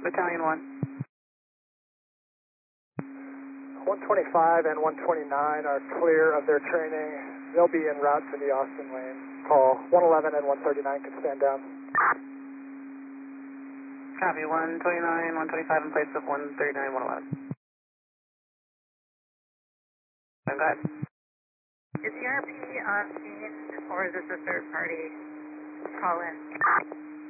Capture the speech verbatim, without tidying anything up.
Battalion one. one twenty-five and one twenty-nine are clear of their training. They'll be en route to the Austin lane. Call one eleven and one thirty-nine can stand down. Copy, one twenty-nine, one twenty-five in place of one thirty-nine, one eleven. I'm good. Is E R P on scene or is this a third party call in?